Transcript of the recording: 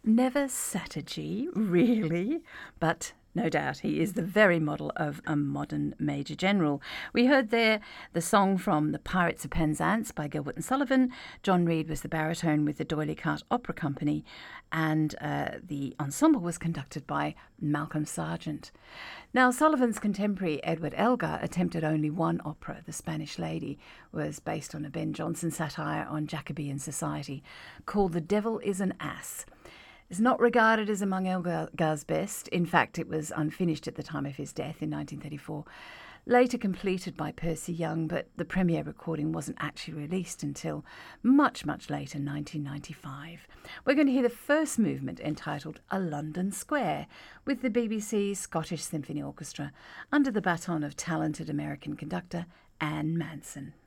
Never Satyajee, really? But no doubt he is the very model of a modern Major General. We heard there the song from The Pirates of Penzance by Gilbert and Sullivan. John Reid was the baritone with the D'Oyly Carte Opera Company, and the ensemble was conducted by Malcolm Sargent. Now, Sullivan's contemporary Edward Elgar attempted only one opera. The Spanish Lady was based on a Ben Jonson satire on Jacobean society called The Devil is an Ass. It's not regarded as among Elgar's best. In fact, it was unfinished at the time of his death in 1934. Later completed by Percy Young, but the premiere recording wasn't actually released until much, much later, 1995. We're going to hear the first movement entitled A London Square with the BBC Scottish Symphony Orchestra under the baton of talented American conductor Anne Manson.